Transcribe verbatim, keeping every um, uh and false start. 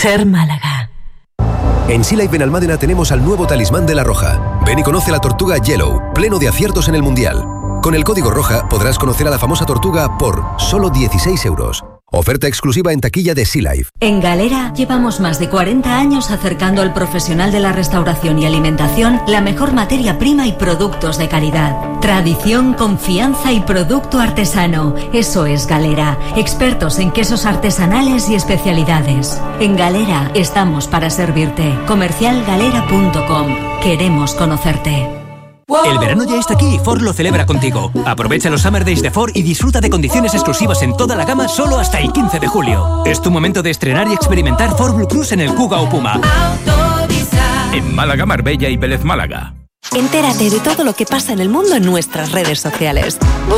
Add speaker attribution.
Speaker 1: Ser Málaga.
Speaker 2: En Sea Life Benalmádena tenemos al nuevo talismán de La Roja. Ven y conoce la tortuga Yellow, pleno de aciertos en el Mundial. Con el código ROJA podrás conocer a la famosa tortuga por solo dieciséis euros. Oferta exclusiva en taquilla de Sea Life.
Speaker 3: En Galera llevamos más de cuarenta años acercando al profesional de la restauración y alimentación la mejor materia prima y productos de calidad. Tradición, confianza y producto artesano. Eso es Galera. Expertos en quesos artesanales y especialidades. En Galera estamos para servirte. comercial galera punto com. Queremos conocerte.
Speaker 4: El verano ya está aquí y Ford lo celebra contigo. Aprovecha los Summer Days de Ford y disfruta de condiciones exclusivas en toda la gama solo hasta el quince de julio. Es tu momento de estrenar y experimentar Ford Blue Cruise en el Kuga o Puma.
Speaker 5: En Málaga, Marbella y Vélez Málaga.
Speaker 6: Entérate de todo lo que pasa en el mundo en nuestras redes sociales.